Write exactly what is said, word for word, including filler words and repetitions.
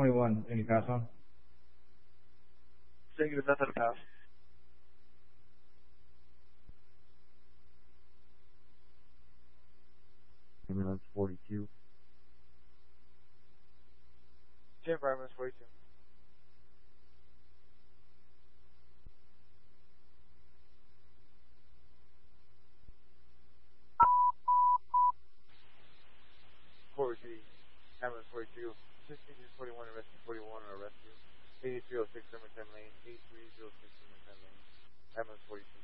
twenty-one, any pass on? Negative, nothing to pass. Ambulance forty-two. ten for ambulance forty-two. forty-three, ambulance forty-two, sixteen forty-one and rescue forty-one on a rescue, eighty-three oh six Summertime Lane, eighty-three oh six Summertime Lane, ambulance forty-two.